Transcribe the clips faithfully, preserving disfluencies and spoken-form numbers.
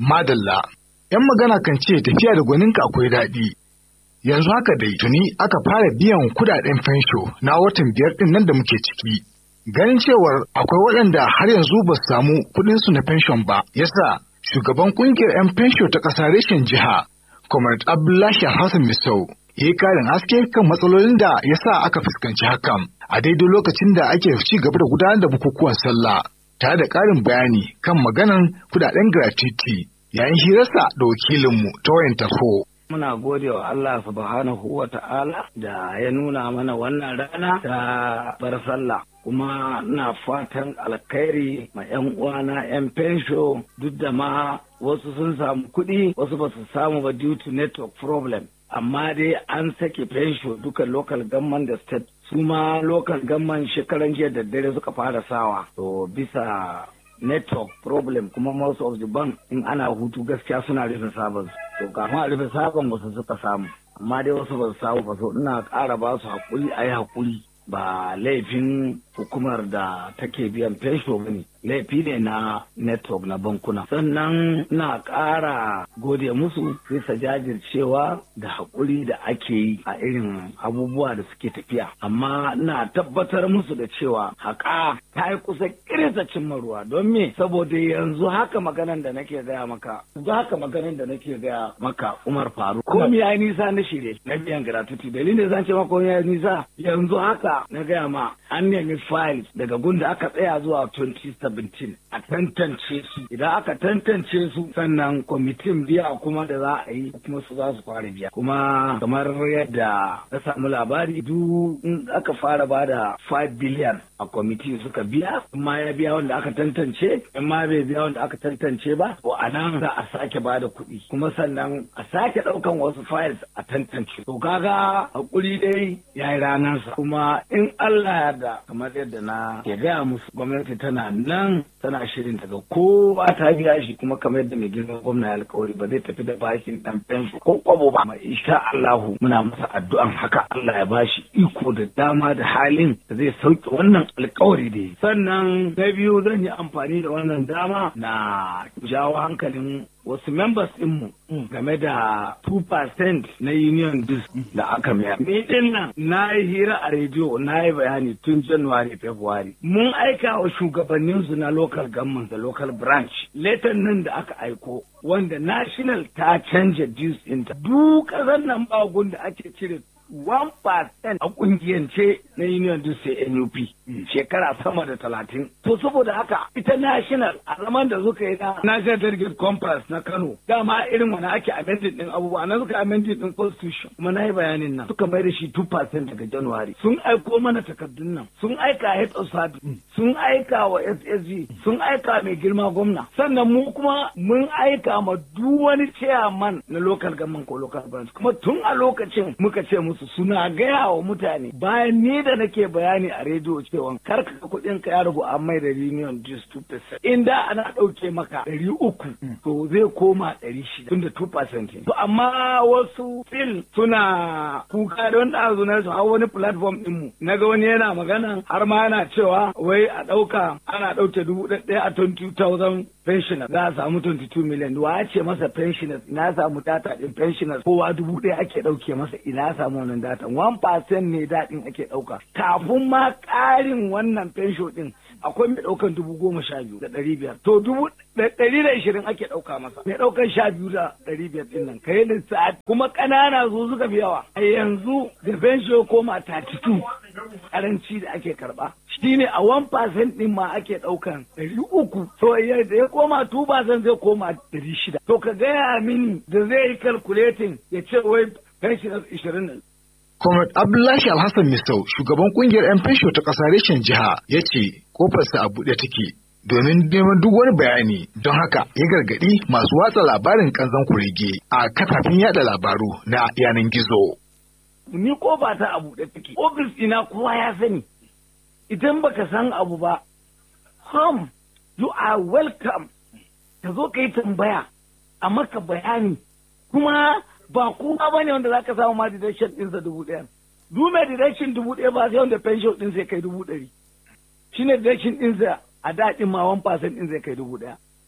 Madalla, ‘yan magana kan ce tafiya da gwaninka akwai daɗi. Yanzu haka dai tuni aka fara biyan kudaden fensho na watan biyar ɗin nan da muke ciki. Ganin cewar akwai waɗanda har yanzu ba su samu kuɗinsu na fenshon ba, yasa shugaban ƙungiyar ‘yan fensho ta ƙasa reshen jiha, Comrade Abdullahi Hassan Misau, ya yi ƙarin haske kan matsalolin da ya sa aka fuskanci hakan a daidai lokacin da ake ci gaba da gudanar da bukukuwan sallah, tare da ƙarin bayani kan maganan kudaden gratuity yayin hirarsa da wakilinmu ta wayan tarho. Muna gode wa Allah subhanahu wa ta'ala da ya nuna mana wannan rana ta bar sallah. Kuma na fatan alkhairi ma 'yan uwana 'yan fensho, duk da ma wasu sun samu kuɗi wasu ba su samu ba due to network problem. Amma dai an sake fensho duka local government da state, su ma local government shekaran jiya da dare suka fara sawa. To bisa network problem kuma most of the bank in ana hutu gaskiya suna rufe sabon. To kafin a rufe sabon wasu suka samu, amma dai wasu ba su samu ba. So ina ƙara ba su haƙuri, a yi haƙuri. Ba laifin hukumar da take biyan fensho ba ne, laifi ne na network na bankuna. Sannan na ƙara gode musu bisa jajircewa da haƙuri da ake yi a irin abubuwa da suke tafiya. Amma na tabbatar musu da cewa haƙa ta yi kusa kirisa cimma ruwa. Don me? Saboda yanzu haka maganan da nake gaya maka, yanzu haka maganan da nake gaya maka Umar Faruk. Komi ya yi nisa na shirye na biyan gratuity. Dalilin zan ce maka komi ya yi nisa yanzu haka na gaya ma an nemi files daga gunda aka tsaya zuwa twenty seventeen a tantance su. Idan aka tantance su sannan kwamitin biya kuma da za a yi kuma su za su fara biya. Kuma kamar yadda na samu labari duk in aka fara ba da five billion a kwamiti suka biya, in ma ya biya wanda aka tantance, in ma bai biya wanda aka tantance ba, to a nan za a sake ba da kuɗi kuma sannan a sake ɗaukan wasu files a tantance. To kaga hakuri dai ya yi ranarsa. Kuma in Allah ya da kamar yadda na ke gaya musu, gwamnati tana nan tana shirin daga kowa ta biya shi, kuma kamar yadda mai girman gwamna ya alkawari ba zai tafi da bashin dan fensu ko kwabo ba. Mai insha Allahu muna masa addu'an haka Allah ya bashi iko da dama da halin da zai sauke wannan alkawari da yi. Sannan na biyu zan yi amfani da wannan dama na jawo hankalin wasu members ɗinmu game da two percent na union dues da aka mayar. Ni din nan na yi hira a rediyo, na yi bayani tun January February. Mun aika wa shugabanninsu na local government da local branch letter nan da aka aiko wanda national ta canja dues ɗinta. Duk ƙasar nan ba gun da ake cire one percent a kungiyance na union dues sai N U P shekara sama da talatin. To saboda haka ita national a zaman da suka yi na national delegate conference na Kano, dama irin wani ake amended din abubuwa na suka amended din constitution, kuma na yi bayanin nan suka mai da shi two percent daga January. Sun aiko mana takardun nan, sun aika head of service, sun aika wa S S G, sun aika mai girma gwamna. Sannan mu kuma mun aika ma duk wani chairman na local government ko local branch. Kuma tun a lokacin muka ce musu suna gaya wa mutane, bayan ni da nake bayani a rediyo cewa kar ka kuɗin ka ya ragu an mai da union dues two percent. Inda ana ɗauke maka ɗari uku to zai koma ɗari shida tunda two percent. To amma wasu fil suna kuka don ɗazu na su hau wani platform ɗinmu. Na ga wani yana magana har ma yana cewa wai a ɗauka ana ɗauke dubu ɗaya a twenty thousand pensioners za a samu twenty-two million. Wa ya ce masa pensioners ina samu data ɗin pensioners kowa dubu ɗaya ake ɗauke masa, ina samu wannan data one percent ne daɗin ake ɗauka. Kafin ma ƙarin wannan pension ɗin akwai mai ɗaukan dubu goma sha biyu da ɗari biyar. To dubu ɗari da ishirin ake ɗauka masa. Mai ɗaukan sha biyu da ɗari biyar ɗin nan kai lissafi. Kuma ƙanana su suka fi yawa. A yanzu da pension koma thirty-two karanci da ake karɓa. Shi ne a one percent ɗin ma ake ɗaukan ɗari uku. To da ya koma two percent zai koma ɗari shida. To ka gaya mini da zai yi calculating ya ce wai pensioners ishirin ne. Comrade Abdullahi Alhassan Misau, shugaban kungiyar 'yan fensho ta ƙasa reshen jiha, ya ce kofarsa a buɗe take domin neman duk wani bayani. Don haka ya gargaɗi masu watsa labarin ƙanzon kurege a kafafen yada labaru na yanar gizo. Ni kofa ta a buɗe take. Ofis ina kowa ya sani. Idan baka san abu ba, come, you are welcome. Ka zo ka yi tambaya a maka bayani. Kuma ba kuma ba ne wanda za ka samu ma deduction ɗinsa dubu ɗaya. Dume deduction dubu ɗaya ba sai wanda pension ɗin sai kai dubu ɗari. Shi ne deduction ɗinsa a daɗin ma one percent ɗin zai kai dubu ɗaya.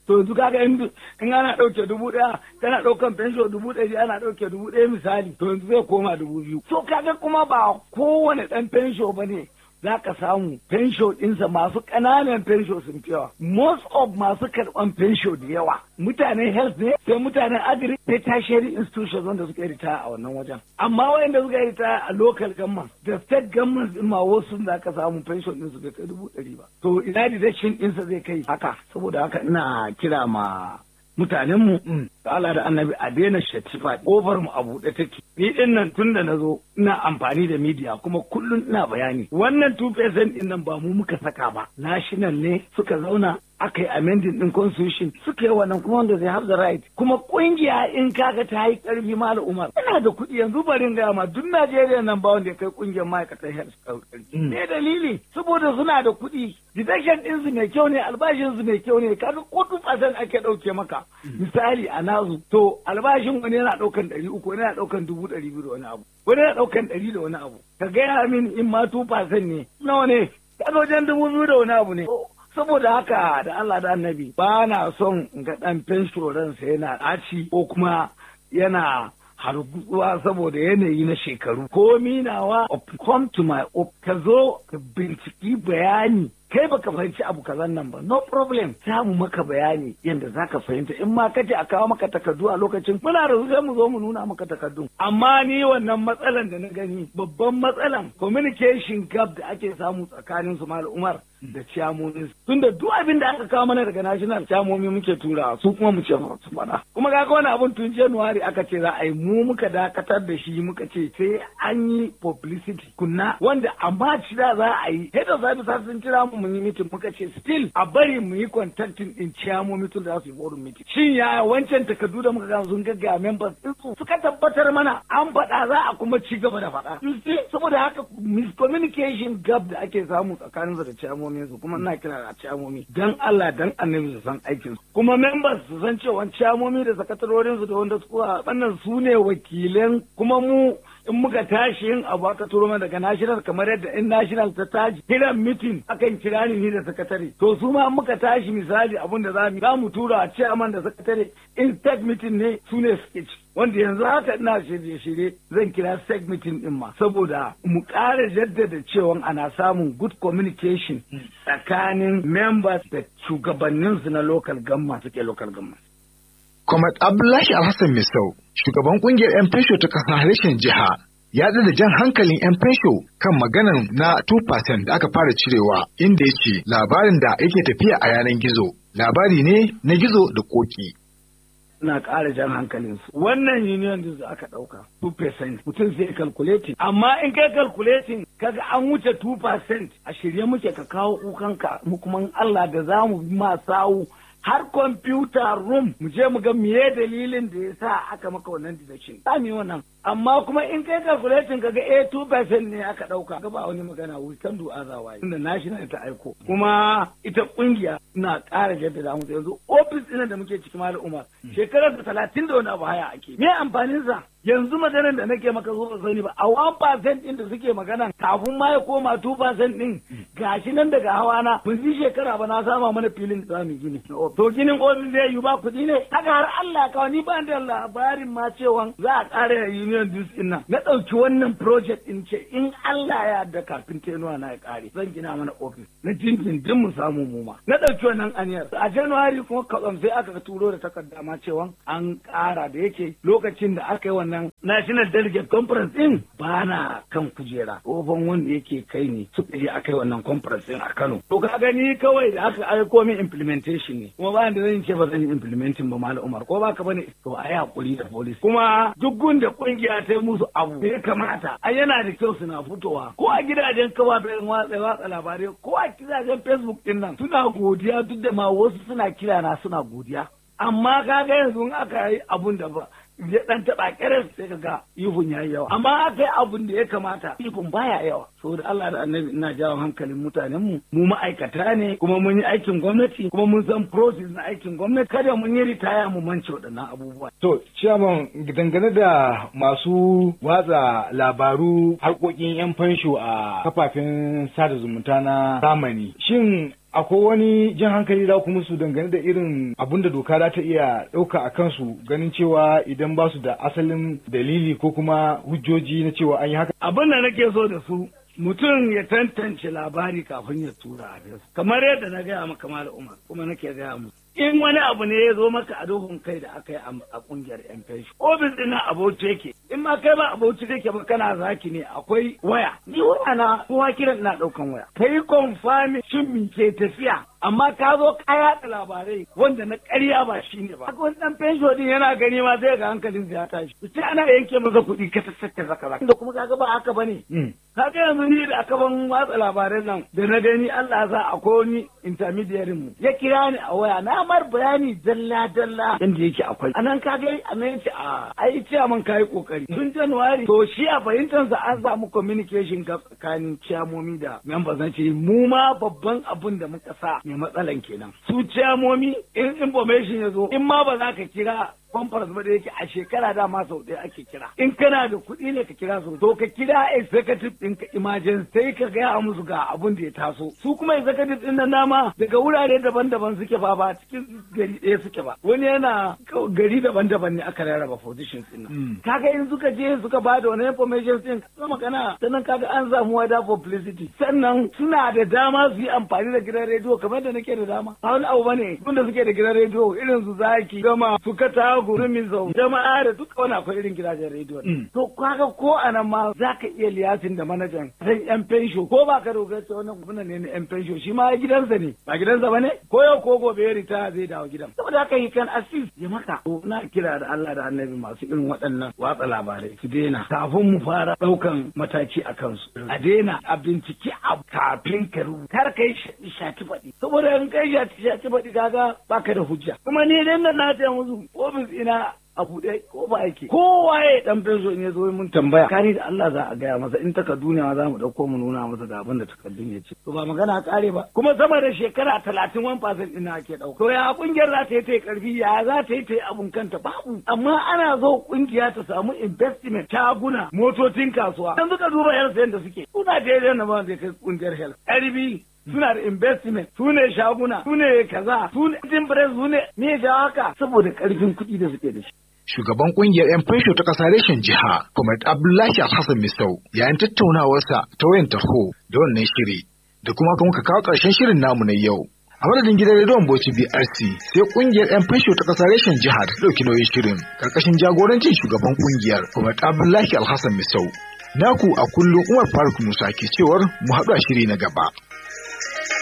to yanzu kaga in in ana ɗauke dubu ɗaya kana ɗaukan fensho dubu ɗari ana ɗauke dubu ɗaya misali to yanzu zai koma dubu biyu to kaga kuma ba kowane ɗan fensho ba ne za ka samu fensho ɗinsa masu ƙananan fensho sun fi yawa. Most of masu karɓan fensho da yawa. Mutanen health ne, sai mutanen agri sai tertiary institutions wanda suka yi ritaya a wannan wajen. Amma wayanda suka yi ritaya a local government da state government ɗin ma wasu za ka samu fensho ɗinsu bai kai dubu ɗari ba. To ina deduction ɗinsa zai kai haka. Saboda haka ina kira ma mutanenmu da Allah da annabi a daina shatifa kofar mu a buɗe take ni din nan tun da na zo ina amfani da media kuma kullum ina bayani wannan two percent din nan ba mu muka saka ba national ne suka zauna aka yi amending din constitution suka yi wannan kuma wanda they have the right kuma kungiya in kaga ta yi karfi mal umar ina da kuɗi yanzu barin gaya ma duk Najeriya nan ba wanda ya kai kungiyar ma'aikatan health karfi me dalili saboda suna da kuɗi deduction din su mai kyau ne albashin su mai kyau ne kaga ko two percent ake ɗauke maka misali a nazu to albashin wani yana ɗaukan ɗari uku wani yana ɗaukan dubu ɗari biyu da wani abu wani yana ɗaukan ɗari da wani abu ka gaya min in ma two percent ne nawa ne kaga wajen dubu biyu da wani abu ne saboda haka da Allah da annabi ba na son ga ɗan fensho ransa yana ɗaci ko kuma yana hargutsuwa saboda yanayi na shekaru ko minawa come to my op ka zo ka binciki bayani kai baka fahimci abu kazan nan ba no problem za mu maka bayani yadda za ka fahimta in ma kace a kawo maka takardu a lokacin muna da sai mu zo mu nuna maka takardun amma ni wannan matsalan da na gani babban matsalan communication gap da ake samu tsakanin su mal umar da ciyamomin tunda duk abin da aka kawo mana daga national ciyamomi muke tura su kuma mu ce su fada kuma ga wani abun tun January aka ce za a yi mu muka dakatar da shi muka ce sai an yi publicity kunna wanda amma ci da za a yi head of service sun kira mu mun yi meeting muka ce still a bari mu yi contacting din ciyamomi tun da za su yi forum meeting shin ya wancan takardu da muka ga sun gaggaya members din su suka tabbatar mana an faɗa za a kuma ci gaba da faɗa saboda haka miscommunication gap da ake samu tsakanin da ciyamomi su kuma ina kira da ciyamomi dan Allah dan annabi su san aikin su kuma members su san cewa ciyamomi da sakatarorin su da wanda su wannan su ne wakilan kuma mu in muka tashi yin abu aka turo mana daga national kamar yadda in national ta tashi kiran meeting akan kira ni da sakatare to su ma muka tashi misali abun da za mu za mu tura a chairman da sakatare in tech meeting ne su ne suke ci wanda yanzu haka ina shirye-shirye zan kira seg meeting din ma saboda mu ƙara jaddada cewa ana samun good communication tsakanin members da shugabanninsu na local government suke local government. Comrade Abdullahi Alhassan Misau, shugaban kungiyar 'yan fensho ta ƙasa harshen jiha, ya da jan hankalin 'yan fensho kan maganar na two percent da aka fara cirewa inda ya ce labarin da yake tafiya a yanar gizo labari ne na gizo da koki. Na ƙara jan hankalin su. Wannan union din da aka ɗauka two percent mutum zai calculating. Amma in kai calculating kaga an wuce two percent a shirye muke ka kawo kukanka mu kuma Allah da za mu ma sawu har computer room mu je mu ga meye dalilin da ya sa aka maka wannan deduction. Ta mi wannan. Amma kuma in kai calculating kaga eh two percent ne aka ɗauka. Ga ba wani magana we can do otherwise. Inda national ta aiko. Kuma ita kungiya na ƙara jaddada mu yanzu office ɗin da muke cikin Malam Umar. Shekarar da talatin da wani abu haya ake. Me amfanin sa? Yanzu maganar da nake maka zo ba sani ba a one percent ɗin da suke magana kafin ma ya koma two percent ɗin gashi nan daga hawa na mun ji shekara ba na sama mana filin da zamu gini. To ginin ofis zai yi ba kuɗi ne? Haka har Allah kawai ni ba da labarin ma cewa za a ƙara union dues ɗin nan. Na ɗauki wannan project ɗin ce in Allah ya yarda kafin tenuwa na ya ƙare zan gina mana ofis na dindindin mu samu mu ma. Na ɗauki wannan aniyar. A January kuma katsam sai aka turo da takarda ma cewa an ƙara da yake lokacin da aka yi wannan National Delegate Conference din ba na kan kujera. Tsohon wanda yake kai ne suka je aka yi wannan conference din a Kano. To ka gani kawai da aka aiko min implementation ne. Kuma ba da zan ce ba zan yi implementing ba Malam Umar ko ba ka bane to a yi hakuri da police. Kuma duk gunda kungiya ta yi musu abu da ya kamata ai yana da kyau suna fitowa ko a gidajen kafafen watsa watsa labarai ko a gidajen Facebook din nan suna godiya duk da ma wasu suna kira na suna godiya. Amma kaga yanzu in aka yi abun da ba ya dan taba kiran sai kaga ihun yayi yawa amma aka yi abun da ya kamata ihun baya yawa saboda Allah da Annabi ina jawo hankalin mutanen mu mu ma'aikata ne kuma mun yi aikin gwamnati kuma mun san process na aikin gwamnati kada mun yi ritaya mu mance waɗannan abubuwa. To chairman dangane da masu watsa labaru harkokin yan fansho a kafafen sada zumunta na zamani shin akwai wani jan hankali da kuma su dangane da irin abun da doka za ta iya ɗauka a kansu ganin cewa idan ba su da asalin dalili ko kuma hujjoji na cewa an yi haka. Abin da nake so da su mutum ya tantance labari kafin ya tura a kamar yadda na gaya maka Malam Umar kuma nake gaya musu. In wani abu ne ya zo maka a duhun kai da aka yi a kungiyar yan feshi, ofis ɗin abauci yake, in ma kai ba abauci kake ba kana zaki ne akwai waya. Ni waya na kowa kiran ina ɗaukan waya. Ka yi confirm shin me ke tafiya, amma ka zo ka yaɗa labarai wanda na ƙarya ba shi ne ba. Akwai ɗan fensho din yana gani ma zai ga hankalin ya tashi. Sai ana yanke masa kuɗi ka tattaka zaka zaka. Da kuma kaga ba haka bane. Kaga yanzu ni da aka ban watsa labaran nan da na gani Allah za akwai wani intermediary mu. Ya kira ni a waya na mar bayani dalla dalla yanda yake akwai. Anan kaga anan yace a ai ciyaman kai kokari. Tun January to shi a fahimtar sa an samu communication tsakanin ciyamomi da members na ce mu ma babban abun da muka sa ne matsalan kenan. Su ciyamomi in information ya zo in ma ba za ka kira conference ba da yake a shekara dama sau ɗaya ake kira. In kana da kuɗi ne ka kira su to ka kira executive ɗin ka emergency sai ka gaya musu ga abun da ya taso. Su kuma executive ɗin nan nama daga wurare daban-daban suke ba ba cikin gari ɗaya suke ba. Wani yana gari daban-daban ne aka rarraba positions ɗin nan. Kaga in suka je suka ba da wani information ɗin ka magana sannan kaga an samu wada publicity. Sannan suna da dama su yi amfani da gidan rediyo kamar da nake da dama. Ba wani abu bane wanda suke da gidan rediyo irin su zaki gama su kata gurumin zau jama'a da duka wani akwai irin gidajen rediyo. To kaga ko a nan ma za ka iya liyasin da manajan zan yan fensho ko ba ka dogara ta wannan gwamnan ne na yan fensho shi ma gidansa ne ba gidansa ba ne ko yau ko gobe ya rita zai dawo gidan. Saboda haka yi kan assist ya maka. To na kira da Allah da Annabi masu irin waɗannan watsa labarai su daina kafin mu fara ɗaukan mataki a kansu. A daina a binciki a kafin ka rubuta kar kai shati faɗi saboda in kai shati faɗi kaga baka da hujja. Kuma ni dan nan na ta musu ofis ina a buɗe ko ba yake kowa ya dan benzo ne zo mun tambaya kani da Allah za a gaya masa in takardu ne ma za mu dauko mu nuna masa ga abin da takardun ya ce to ba magana kare ba kuma sama da shekara talatin one percent din ake dauko to ya kungiyar za ta yi ta karfi ya za ta yi ta abun kanta babu amma ana zo kungiya ta samu investment shaguna motocin kasuwa yanzu ka duba yan sayan da suke suna daidai na ba zai kai kungiyar health karbi suna da investment su ne shaguna su ne kaza su ne timbre su ne me ga haka saboda karfin kuɗi da suke da shi. Shugaban kungiyar 'yan fensho ta ƙasa reshen jiha, Comrade Abdullahi Alhassan Misau, yayin tattaunawarsa ta wayan tarho da wannan shiri, da kuma kuma ka kawo ƙarshen shirin namu na yau. A madadin gidan rediyon Bauchi B R C, sai kungiyar 'yan fensho ta ƙasa reshen jiha da ta ɗauki nauyin shirin, ƙarƙashin jagorancin shugaban kungiyar, Comrade Abdullahi Alhassan Misau. Naku a kullum Umar Faruk Musa ke cewar mu haɗu a shiri na gaba.